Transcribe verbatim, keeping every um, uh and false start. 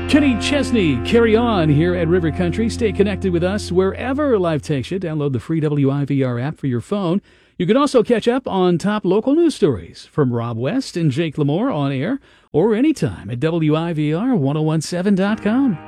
Kenny Chesney, Carry On here at River Country. Stay connected with us wherever life takes you. Download the free W I V R app for your phone. You can also catch up on top local news stories from Rob West and Jake Lamore on air or anytime at W I V R ten seventeen dot com.